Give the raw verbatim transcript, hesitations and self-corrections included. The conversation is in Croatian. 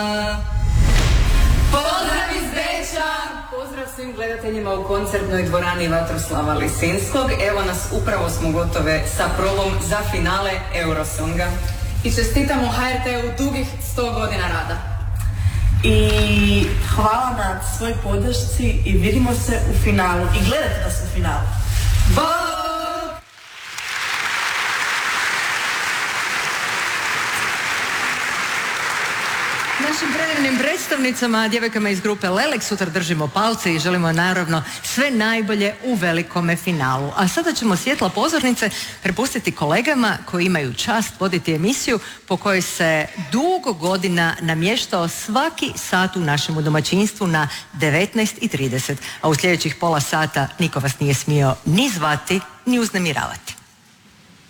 Pozdrav iz Beča! Pozdrav svim gledateljima u koncertnoj dvorani Vatroslava Lisinskog. Evo nas, upravo smo gotove sa probom za finale Eurosonga. I čestitamo ha er te-u dugih sto godina rada. I hvala na svoj podršci i vidimo se u finalu. I gledajte nas u finalu. Bog! Našim predivnim predstavnicama, djevojkama iz grupe Lelek, sutra držimo palce i želimo naravno sve najbolje u velikome finalu. A sada ćemo svjetla pozornice prepustiti kolegama koji imaju čast voditi emisiju po kojoj se dugo godina namještao svaki sat u našemu domaćinstvu na devetnaest i trideset. A u sljedećih pola sata niko vas nije smio ni zvati, ni uznemiravati.